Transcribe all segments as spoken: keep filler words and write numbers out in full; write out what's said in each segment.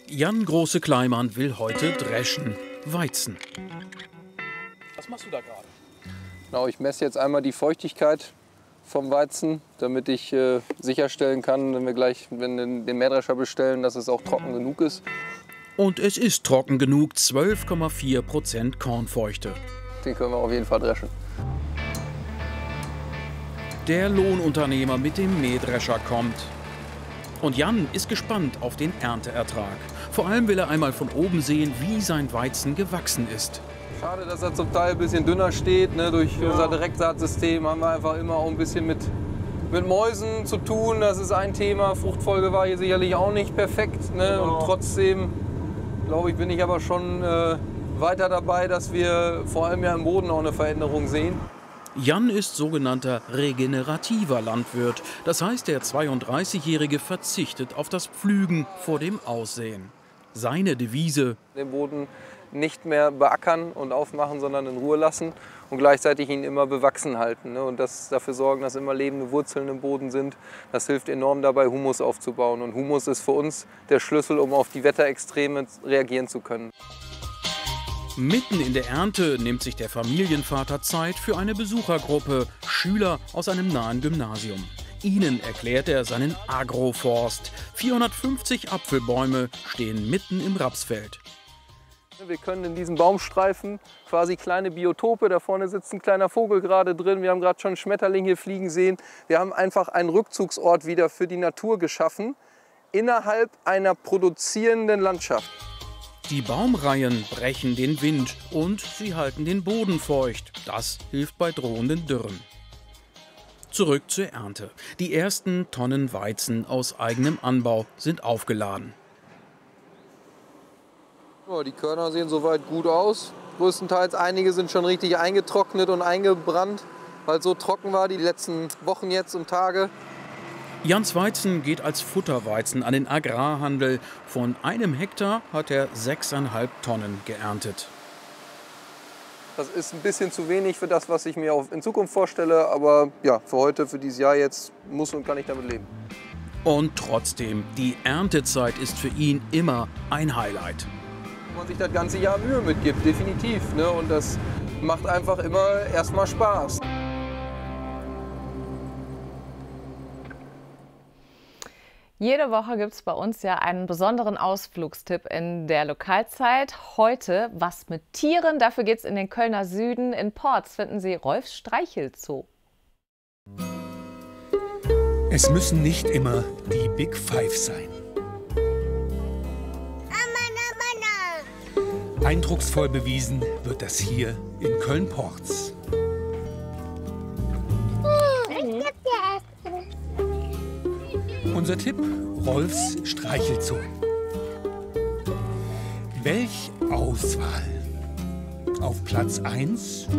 Jan Große-Kleimann will heute dreschen, Weizen. Was machst du da gerade? Genau, ich messe jetzt einmal die Feuchtigkeit vom Weizen, damit ich äh, sicherstellen kann, wenn wir gleich wenn wir den Mähdrescher bestellen, dass es auch trocken genug ist. Und es ist trocken genug, zwölf Komma vier Prozent Kornfeuchte. Den können wir auf jeden Fall dreschen. Der Lohnunternehmer mit dem Mähdrescher kommt. Und Jan ist gespannt auf den Ernteertrag. Vor allem will er einmal von oben sehen, wie sein Weizen gewachsen ist. Schade, dass er zum Teil ein bisschen dünner steht. Ne? Durch ja. unser Direktsaatsystem haben wir einfach immer auch ein bisschen mit, mit Mäusen zu tun. Das ist ein Thema. Fruchtfolge war hier sicherlich auch nicht perfekt. Ne? Ja. Und trotzdem, glaube ich, bin ich aber schon äh, weiter dabei, dass wir vor allem ja im Boden auch eine Veränderung sehen. Jan ist sogenannter regenerativer Landwirt. Das heißt, der zweiunddreißigjährige verzichtet auf das Pflügen vor dem Aussehen. Seine Devise: den Boden nicht mehr beackern und aufmachen, sondern in Ruhe lassen und gleichzeitig ihn immer bewachsen halten. Ne? Und das, dafür sorgen, dass immer lebende Wurzeln im Boden sind. Das hilft enorm dabei, Humus aufzubauen. Und Humus ist für uns der Schlüssel, um auf die Wetterextreme reagieren zu können. Mitten in der Ernte nimmt sich der Familienvater Zeit für eine Besuchergruppe, Schüler aus einem nahen Gymnasium. Ihnen erklärt er seinen Agroforst. vierhundertfünfzig Apfelbäume stehen mitten im Rapsfeld. Wir können in diesen Baumstreifen quasi kleine Biotope, da vorne sitzt ein kleiner Vogel gerade drin, wir haben gerade schon einen Schmetterling hier fliegen sehen. Wir haben einfach einen Rückzugsort wieder für die Natur geschaffen, innerhalb einer produzierenden Landschaft. Die Baumreihen brechen den Wind und sie halten den Boden feucht. Das hilft bei drohenden Dürren. Zurück zur Ernte. Die ersten Tonnen Weizen aus eigenem Anbau sind aufgeladen. Ja, die Körner sehen soweit gut aus. Größtenteils einige sind schon richtig eingetrocknet und eingebrannt, weil es so trocken war die letzten Wochen jetzt und Tage. Jans Weizen geht als Futterweizen an den Agrarhandel. Von einem Hektar hat er sechseinhalb Tonnen geerntet. Das ist ein bisschen zu wenig für das, was ich mir auch in Zukunft vorstelle. Aber ja, für heute, für dieses Jahr jetzt, muss und kann ich damit leben. Und trotzdem, die Erntezeit ist für ihn immer ein Highlight. Wenn man sich das ganze Jahr Mühe mitgibt, definitiv. Ne? Und das macht einfach immer erstmal Spaß. Jede Woche gibt es bei uns ja einen besonderen Ausflugstipp in der Lokalzeit. Heute was mit Tieren. Dafür geht es in den Kölner Süden. In Porz finden Sie Rolfs Streichelzoo. Es müssen nicht immer die Big Five sein. Eindrucksvoll bewiesen wird das hier in Köln-Porz. Unser Tipp: Rolfs Streichelzoo. Welch Auswahl! Auf Platz eins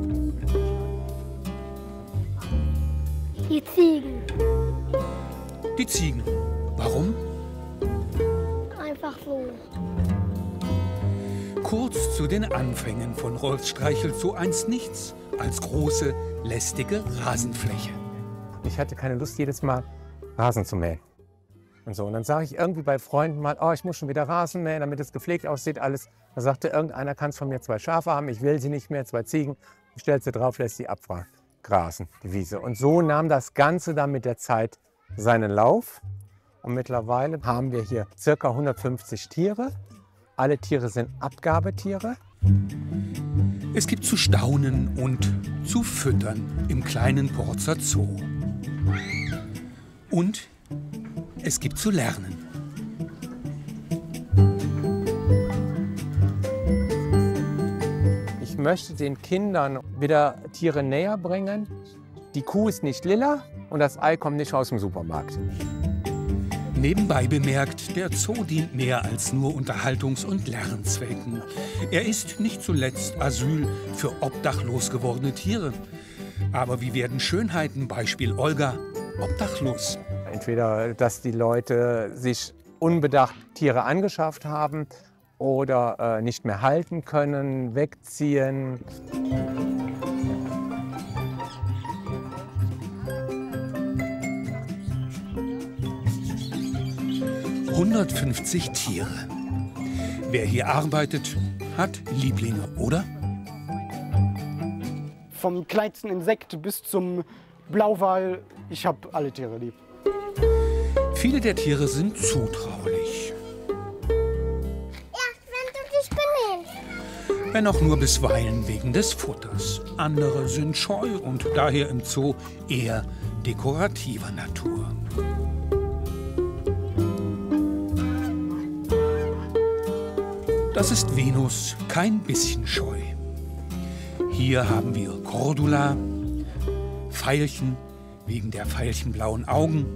die Ziegen. Die Ziegen. Warum? Einfach so. Kurz zu den Anfängen von Rolfs Streichelzoo eins nichts als große, lästige Rasenfläche. Ich hatte keine Lust, jedes Mal Rasen zu mähen. Und so. Und dann sage ich irgendwie bei Freunden mal, oh, ich muss schon wieder Rasen mähen, damit es gepflegt aussieht, alles. Da sagte irgendeiner, kannst von mir zwei Schafe haben, ich will sie nicht mehr, zwei Ziegen. Ich stelle sie drauf, lässt sie abgrasen, die Wiese. Und so nahm das Ganze dann mit der Zeit seinen Lauf. Und mittlerweile haben wir hier ca. hundertfünfzig Tiere. Alle Tiere sind Abgabetiere. Es gibt zu staunen und zu füttern im kleinen Porzer Zoo. Und es gibt zu lernen. Ich möchte den Kindern wieder Tiere näher bringen. Die Kuh ist nicht lila und das Ei kommt nicht aus dem Supermarkt. Nebenbei bemerkt, der Zoo dient mehr als nur Unterhaltungs- und Lernzwecken. Er ist nicht zuletzt Asyl für obdachlos gewordene Tiere. Aber wie werden Schönheiten, Beispiel Olga, obdachlos? Entweder, dass die Leute sich unbedacht Tiere angeschafft haben oder äh, nicht mehr halten können, wegziehen. hundertfünfzig Tiere. Wer hier arbeitet, hat Lieblinge, oder? Vom kleinsten Insekt bis zum Blauwal, ich habe alle Tiere lieb. Viele der Tiere sind zutraulich. Ja, wenn du dich benimmst. Wenn auch nur bisweilen wegen des Futters. Andere sind scheu und daher im Zoo eher dekorativer Natur. Das ist Venus, kein bisschen scheu. Hier haben wir Cordula, Veilchen wegen der veilchenblauen Augen.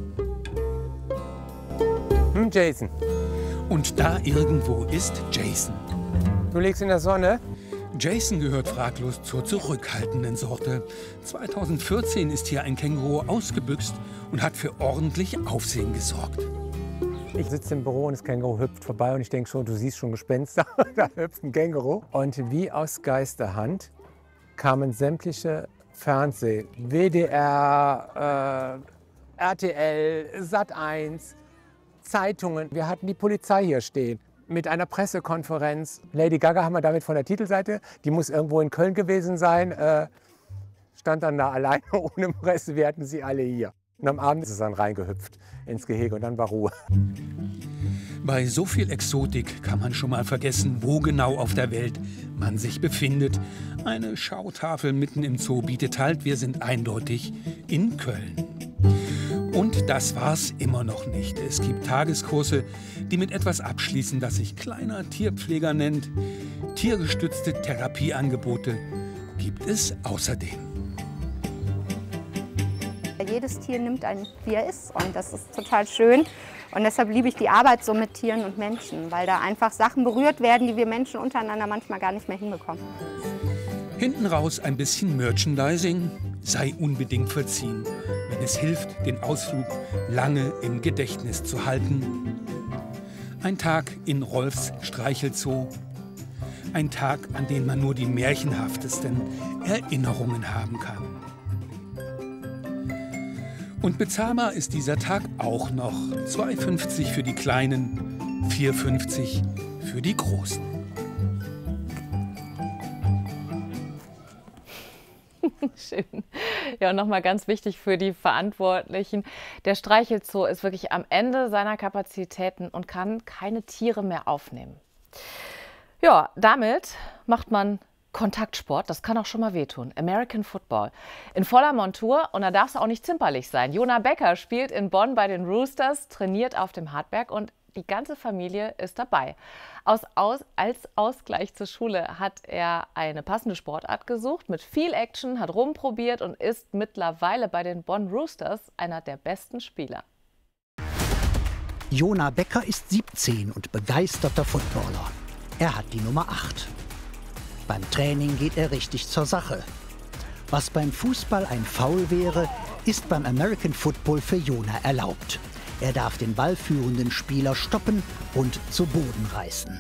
Hm, Jason. Und da irgendwo ist Jason. Du liegst in der Sonne? Jason gehört fraglos zur zurückhaltenden Sorte. zweitausendvierzehn ist hier ein Känguru ausgebüxt und hat für ordentlich Aufsehen gesorgt. Ich sitze im Büro und das Känguru hüpft vorbei und ich denke schon, du siehst schon Gespenster. Da hüpft ein Känguru. Und wie aus Geisterhand kamen sämtliche Fernseh, W D R, äh, R T L, Sat eins, Zeitungen. Wir hatten die Polizei hier stehen mit einer Pressekonferenz. Lady Gaga haben wir damit von der Titelseite. Die muss irgendwo in Köln gewesen sein. Äh, stand dann da alleine ohne Presse. Wir hatten sie alle hier. Und am Abend ist es dann reingehüpft ins Gehege und dann war Ruhe. Bei so viel Exotik kann man schon mal vergessen, wo genau auf der Welt man sich befindet. Eine Schautafel mitten im Zoo bietet halt, wir sind eindeutig in Köln. Und das war's immer noch nicht. Es gibt Tageskurse, die mit etwas abschließen, das sich kleiner Tierpfleger nennt. Tiergestützte Therapieangebote gibt es außerdem. Jedes Tier nimmt einen, wie er ist, und das ist total schön. Und deshalb liebe ich die Arbeit so mit Tieren und Menschen, weil da einfach Sachen berührt werden, die wir Menschen untereinander manchmal gar nicht mehr hinbekommen. Hinten raus ein bisschen Merchandising sei unbedingt verziehen, wenn es hilft, den Ausflug lange im Gedächtnis zu halten. Ein Tag in Rolfs Streichelzoo. Ein Tag, an den man nur die märchenhaftesten Erinnerungen haben kann. Und bezahlbar ist dieser Tag auch noch. zwei fünfzig für die Kleinen, vier fünfzig für die Großen. Schön. Ja, und nochmal ganz wichtig für die Verantwortlichen. Der Streichelzoo ist wirklich am Ende seiner Kapazitäten und kann keine Tiere mehr aufnehmen. Ja, damit macht man Kontaktsport, das kann auch schon mal wehtun. American Football. In voller Montur und da darf es auch nicht zimperlich sein. Jona Becker spielt in Bonn bei den Roosters, trainiert auf dem Hartberg und die ganze Familie ist dabei. Aus, aus, als Ausgleich zur Schule hat er eine passende Sportart gesucht, mit viel Action, hat rumprobiert und ist mittlerweile bei den Bonn Roosters einer der besten Spieler. Jona Becker ist siebzehn und begeisterter Footballer. Er hat die Nummer acht. Beim Training geht er richtig zur Sache. Was beim Fußball ein Foul wäre, ist beim American Football für Jona erlaubt. Er darf den ballführenden Spieler stoppen und zu Boden reißen.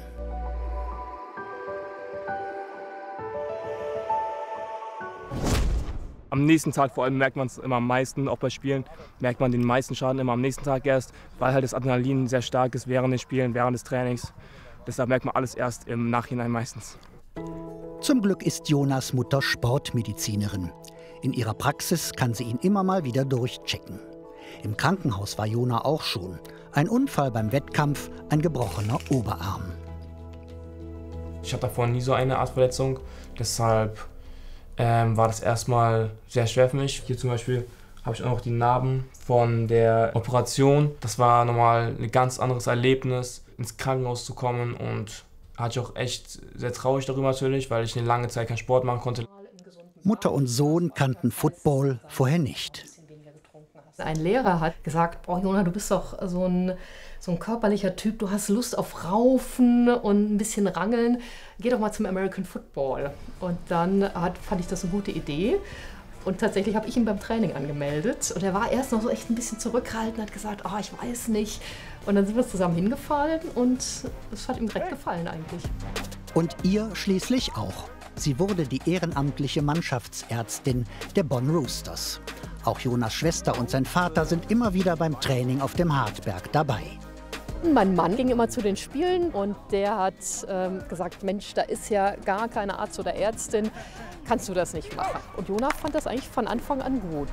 Am nächsten Tag vor allem merkt man es immer am meisten, auch bei Spielen, merkt man den meisten Schaden immer am nächsten Tag erst, weil halt das Adrenalin sehr stark ist während den Spielen, während des Trainings. Deshalb merkt man alles erst im Nachhinein meistens. Zum Glück ist Jonas Mutter Sportmedizinerin. In ihrer Praxis kann sie ihn immer mal wieder durchchecken. Im Krankenhaus war Jona auch schon. Ein Unfall beim Wettkampf, ein gebrochener Oberarm. Ich hatte davor nie so eine Art Verletzung, deshalb ähm, war das erstmal sehr schwer für mich. Hier zum Beispiel habe ich auch noch die Narben von der Operation. Das war nochmal ein ganz anderes Erlebnis, ins Krankenhaus zu kommen, und hatte ich auch echt sehr traurig darüber natürlich, weil ich eine lange Zeit keinen Sport machen konnte. Mutter und Sohn kannten Football vorher nicht. Ein Lehrer hat gesagt, boah Jona, du bist doch so ein, so ein körperlicher Typ, du hast Lust auf Raufen und ein bisschen Rangeln, geh doch mal zum American Football. Und dann hat, fand ich das eine gute Idee. Und tatsächlich habe ich ihn beim Training angemeldet. Und er war erst noch so echt ein bisschen zurückhaltend, hat gesagt, oh, ich weiß nicht. Und dann sind wir zusammen hingefallen und es hat ihm direkt gefallen eigentlich. Und ihr schließlich auch. Sie wurde die ehrenamtliche Mannschaftsärztin der Bonn Roosters. Auch Jonas Schwester und sein Vater sind immer wieder beim Training auf dem Hartberg dabei. Mein Mann ging immer zu den Spielen und der hat ähm, gesagt, Mensch, da ist ja gar keine Arzt oder Ärztin, kannst du das nicht machen? Und Jona fand das eigentlich von Anfang an gut.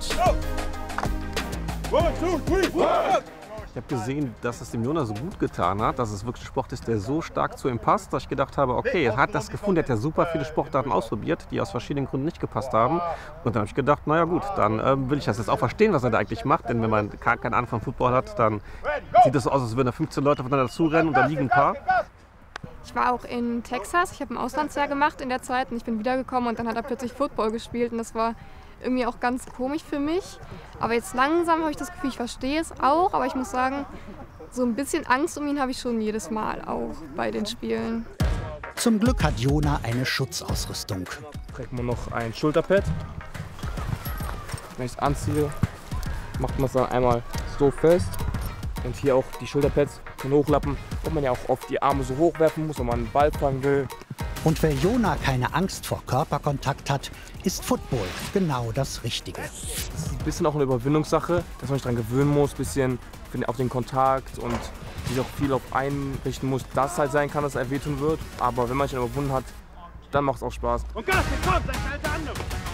Ich habe gesehen, dass es dem Jona so gut getan hat, dass es wirklich ein Sport ist, der so stark zu ihm passt, dass ich gedacht habe, okay, er hat das gefunden, er hat ja super viele Sportarten ausprobiert, die aus verschiedenen Gründen nicht gepasst haben. Und dann habe ich gedacht, naja gut, dann ähm, will ich das jetzt auch verstehen, was er da eigentlich macht. Denn wenn man keine Ahnung vom Football hat, dann sieht es so aus, als würden da fünfzehn Leute aufeinander zurennen und da liegen ein paar. Ich war auch in Texas, ich habe ein Auslandsjahr gemacht in der Zeit und ich bin wiedergekommen und dann hat er plötzlich Football gespielt und das war irgendwie auch ganz komisch für mich. Aber jetzt langsam habe ich das Gefühl, ich verstehe es auch, aber ich muss sagen, so ein bisschen Angst um ihn habe ich schon jedes Mal auch bei den Spielen. Zum Glück hat Jona eine Schutzausrüstung. Trägt man noch ein Schulterpad. Wenn ich es anziehe, macht man es dann einmal so fest. Und hier auch die Schulterpads können hochlappen, wo man ja auch oft die Arme so hochwerfen muss, wenn man einen Ball fangen will. Und wer Jona keine Angst vor Körperkontakt hat, ist Football genau das Richtige. Das ist ein bisschen auch eine Überwindungssache, dass man sich daran gewöhnen muss, ein bisschen auf den Kontakt und sich auch viel auf einrichten muss, dass es halt sein kann, dass er wehtun wird. Aber wenn man sich dann überwunden hat, dann macht es auch Spaß. Und Gas, jetzt kommt, ein alter andere.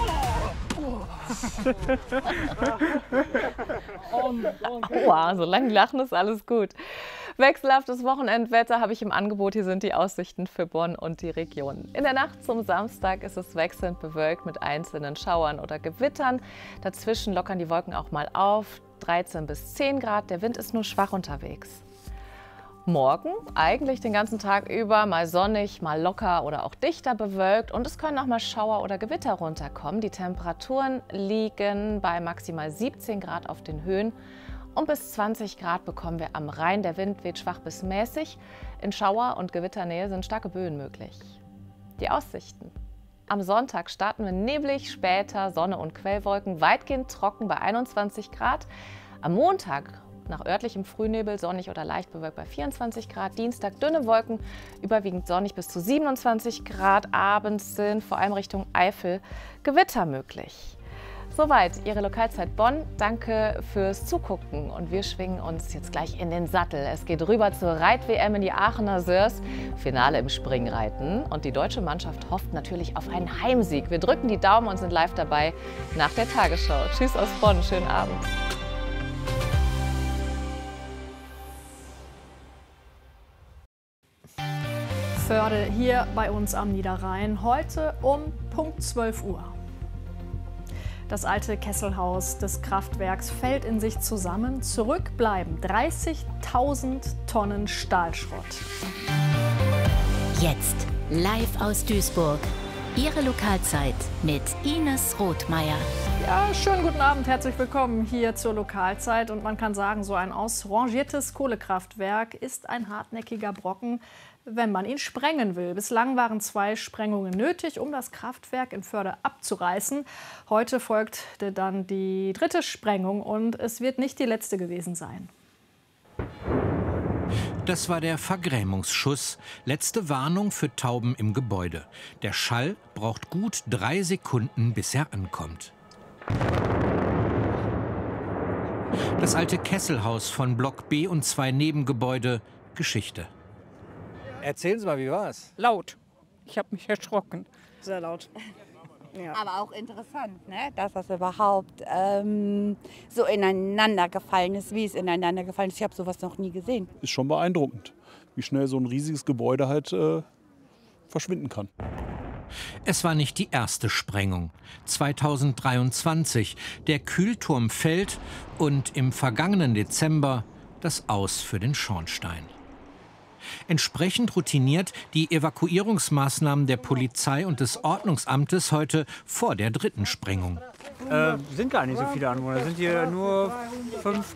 Wow, solange lachen ist alles gut. Wechselhaftes Wochenendwetter habe ich im Angebot. Hier sind die Aussichten für Bonn und die Region. In der Nacht zum Samstag ist es wechselnd bewölkt mit einzelnen Schauern oder Gewittern. Dazwischen lockern die Wolken auch mal auf. dreizehn bis zehn Grad. Der Wind ist nur schwach unterwegs. Morgen eigentlich den ganzen Tag über mal sonnig, mal locker oder auch dichter bewölkt und es können auch mal Schauer oder Gewitter runterkommen. Die Temperaturen liegen bei maximal siebzehn Grad auf den Höhen und bis zwanzig Grad bekommen wir am Rhein. Der Wind weht schwach bis mäßig. In Schauer- und Gewitternähe sind starke Böen möglich. Die Aussichten. Am Sonntag starten wir neblig, später Sonne und Quellwolken, weitgehend trocken bei einundzwanzig Grad. Am Montag nach örtlichem Frühnebel sonnig oder leicht bewölkt bei vierundzwanzig Grad. Dienstag dünne Wolken, überwiegend sonnig bis zu siebenundzwanzig Grad. Abends sind vor allem Richtung Eifel Gewitter möglich. Soweit Ihre Lokalzeit Bonn. Danke fürs Zugucken und wir schwingen uns jetzt gleich in den Sattel. Es geht rüber zur Reit-W M in die Aachener Sörs. Finale im Springreiten und die deutsche Mannschaft hofft natürlich auf einen Heimsieg. Wir drücken die Daumen und sind live dabei nach der Tagesschau. Tschüss aus Bonn, schönen Abend. Förde hier bei uns am Niederrhein, heute um Punkt zwölf Uhr. Das alte Kesselhaus des Kraftwerks fällt in sich zusammen. Zurück bleiben dreißigtausend Tonnen Stahlschrott. Jetzt live aus Duisburg. Ihre Lokalzeit mit Ines Rothmeier. Ja, schönen guten Abend, herzlich willkommen hier zur Lokalzeit. Und man kann sagen, so ein ausrangiertes Kohlekraftwerk ist ein hartnäckiger Brocken, wenn man ihn sprengen will. Bislang waren zwei Sprengungen nötig, um das Kraftwerk in Förde abzureißen. Heute folgte dann die dritte Sprengung und es wird nicht die letzte gewesen sein. Das war der Vergrämungsschuss. Letzte Warnung für Tauben im Gebäude. Der Schall braucht gut drei Sekunden, bis er ankommt. Das alte Kesselhaus von Block B und zwei Nebengebäude. Geschichte. Erzählen Sie mal, wie war's? Laut. Ich habe mich erschrocken. Sehr laut. Ja. Aber auch interessant, ne? Dass das überhaupt ähm, so ineinander gefallen ist, wie es ineinander gefallen ist. Ich habe sowas noch nie gesehen. Ist schon beeindruckend, wie schnell so ein riesiges Gebäude halt äh, verschwinden kann. Es war nicht die erste Sprengung. zweitausenddreiundzwanzig. Der Kühlturm fällt und im vergangenen Dezember das Aus für den Schornstein. Entsprechend routiniert die Evakuierungsmaßnahmen der Polizei und des Ordnungsamtes heute vor der dritten Sprengung. Äh, sind gar nicht so viele Anwohner, sind hier nur fünf